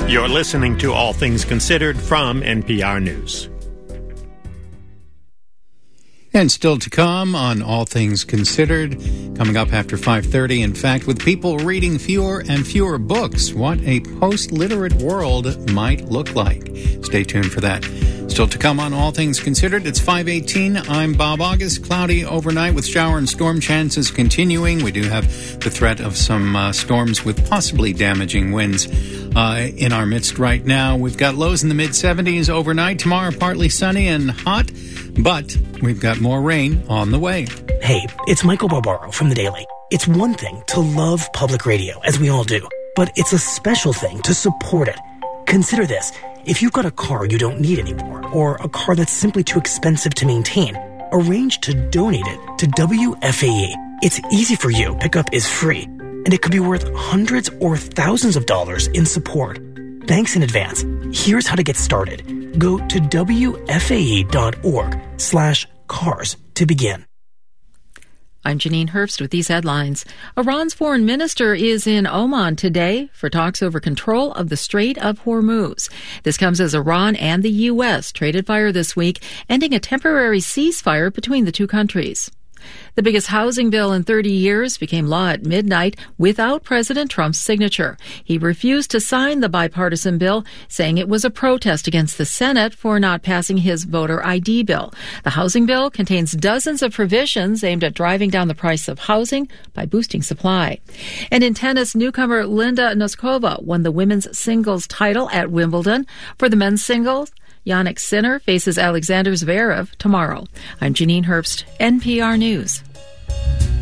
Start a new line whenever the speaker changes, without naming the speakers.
You're listening to All Things Considered from NPR News.
And still to come on All Things Considered, coming up after 5:30. In fact, with people reading fewer and fewer books, what a post-literate world might look like. Stay tuned for that. Still to come on All Things Considered. It's 5:18. I'm Bob August. Cloudy overnight with shower and storm chances continuing. We do have the threat of some storms with possibly damaging winds in our midst right now. We've got lows in the mid-70s overnight. Tomorrow, partly sunny and hot, but we've got more rain on the way.
Hey, it's Michael Barbaro from The Daily. It's one thing to love public radio, as we all do, but it's a special thing to support it. Consider this. If you've got a car you don't need anymore, or a car that's simply too expensive to maintain, arrange to donate it to WFAE. It's easy for you. Pickup is free, and it could be worth hundreds or thousands of dollars in support. Thanks in advance. Here's how to get started. Go to WFAE.org/cars to begin.
I'm Janine Herbst with these headlines. Iran's foreign minister is in Oman today for talks over control of the Strait of Hormuz. This comes as Iran and the U.S. traded fire this week, ending a temporary ceasefire between the two countries. The biggest housing bill in 30 years became law at midnight without President Trump's signature. He refused to sign the bipartisan bill, saying it was a protest against the Senate for not passing his voter ID bill. The housing bill contains dozens of provisions aimed at driving down the price of housing by boosting supply. And in tennis, newcomer Linda Noskova won the women's singles title at Wimbledon. For the men's singles, Jannik Sinner faces Alexander Zverev tomorrow. I'm Janine Herbst, NPR News.